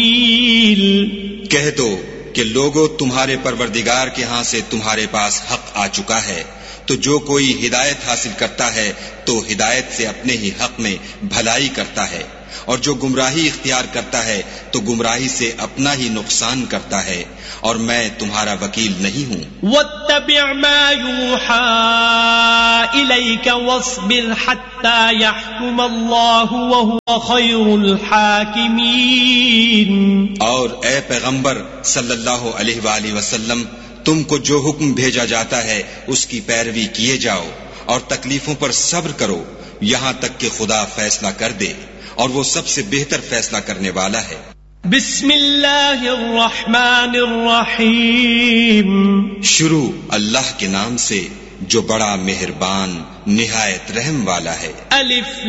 वकील। कह दो कि लोगों, तुम्हारे परवरदिगार के यहाँ से तुम्हारे पास हक आ चुका है, तो जो कोई हिदायत हासिल करता है तो हिदायत से अपने ही हक में भलाई करता है, और जो गुमराही इख्तियार करता है तो गुमराही से अपना ही नुकसान करता है, और मैं तुम्हारा वकील नहीं हूँ। वत्तबि' मा यूहा इलैक वस्बिर हत्ता यहकुम अल्लाहु व हुवा खैरुल हाकिमीन। और ए पैगंबर सल्लल्लाहु अलैहि वसल्लम, तुमको जो हुक्म भेजा जाता है उसकी पैरवी किए जाओ और तकलीफों पर सब्र करो यहाँ तक कि खुदा फैसला कर दे, और वो सबसे बेहतर फैसला करने वाला है। बिस्मिल्लाहिर्रहमानिर्रहीम। शुरू अल्लाह के नाम से जो बड़ा मेहरबान निहायत रहम वाला है। अलिफ